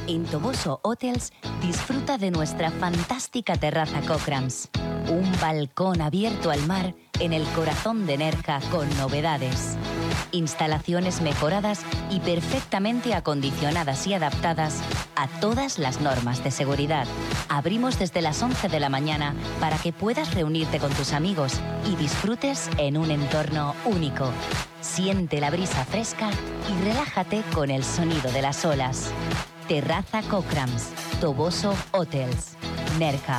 En Toboso Hotels disfruta de nuestra fantástica terraza Cochrams. Un balcón abierto al mar en el corazón de Nerja con novedades. Instalaciones mejoradas y perfectamente acondicionadas y adaptadas a todas las normas de seguridad. Abrimos desde las 11 de la mañana para que puedas reunirte con tus amigos y disfrutes en un entorno único. Siente la brisa fresca y relájate con el sonido de las olas. Terraza Cochrams, Toboso Hotels, Nerja.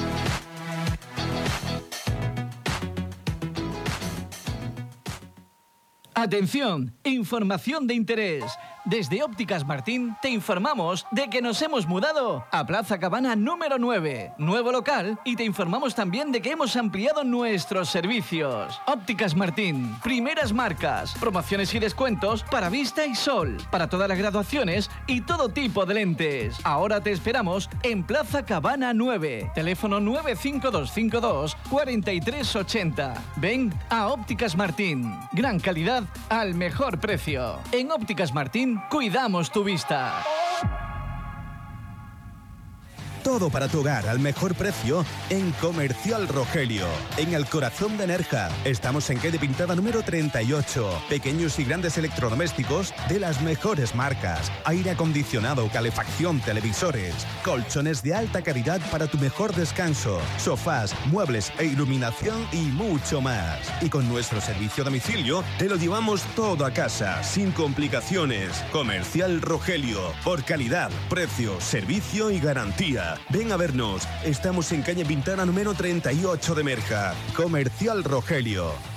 Atención, información de interés. Desde Ópticas Martín te informamos de que nos hemos mudado a Plaza Cabana número 9, nuevo local, y te informamos también de que hemos ampliado nuestros servicios. Ópticas Martín, primeras marcas, promociones y descuentos para vista y sol, para todas las graduaciones y todo tipo de lentes. Ahora te esperamos en Plaza Cabana 9, teléfono 95252 4380. Ven a Ópticas Martín, gran calidad al mejor precio. En Ópticas Martín cuidamos tu vista. Todo para tu hogar al mejor precio en Comercial Rogelio, en el corazón de Nerja. Estamos en calle Pintada número 38. Pequeños y grandes electrodomésticos de las mejores marcas. Aire acondicionado, calefacción, televisores, colchones de alta calidad para tu mejor descanso, sofás, muebles e iluminación y mucho más. Y con nuestro servicio a domicilio te lo llevamos todo a casa, sin complicaciones. Comercial Rogelio, por calidad, precio, servicio y garantía. Ven a vernos. Estamos en calle Pintana número 38 de Nerja. Comercial Rogelio.